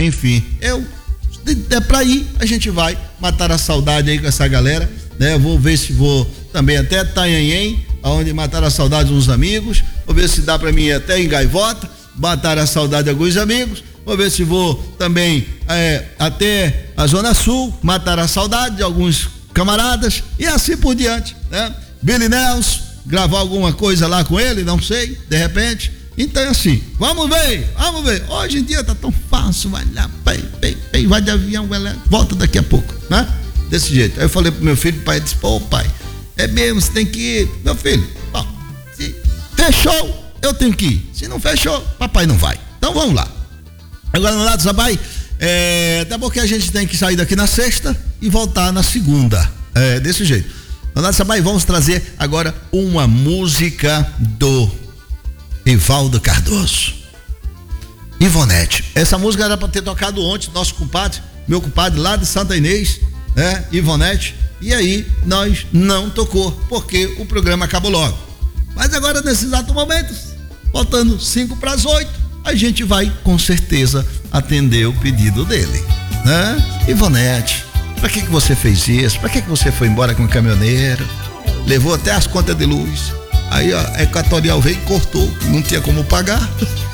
enfim, se der pra ir, a gente vai matar a saudade aí com essa galera, né? Vou ver se vou também até Itanhaém, onde matar a saudade de uns amigos, vou ver se dá pra mim ir até em Gaivota, matar a saudade de alguns amigos, vou ver se vou também até a Zona Sul, matar a saudade de alguns camaradas e assim por diante, né? Billy Nelson, gravar alguma coisa lá com ele, não sei, de repente. Então é assim, vamos ver. Hoje em dia tá tão fácil, vai lá, vai de avião, vai lá, volta daqui a pouco, né? Desse jeito. Aí eu falei pro meu filho, o pai disse, pô, pai, é mesmo, você tem que ir. Meu filho, ó, se fechou, eu tenho que ir. Se não fechou, papai não vai. Então vamos lá. Agora no lado Sabai, até porque a gente tem que sair daqui na sexta e voltar na segunda. Desse jeito. No lado Sabai, vamos trazer agora uma música do Evaldo Cardoso. Ivonete. Essa música era para ter tocado ontem, nosso compadre, meu compadre lá de Santa Inês, né? Ivonete. E aí, nós não tocou, porque o programa acabou logo. Mas agora, nesses exatos momentos, faltando 7:55, a gente vai, com certeza, atender o pedido dele, né? Ivonete, pra que você fez isso? Pra que você foi embora com o caminhoneiro? Levou até as contas de luz. Aí, ó, a Equatorial veio e cortou, não tinha como pagar.